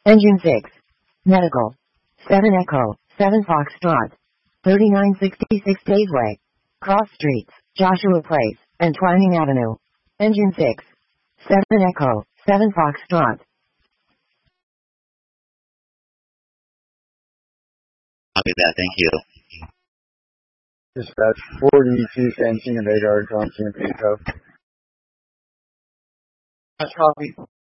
Engine 6. Medical. 7 Echo, 7 Foxtrot. 3966 Daveway. Cross Streets, Joshua Place, and Twining Avenue. Engine 6. 7 Echo, 7 Foxtrot. Copy that, thank you. Dispatch 42 Santino Radar, John San Francisco. Copy.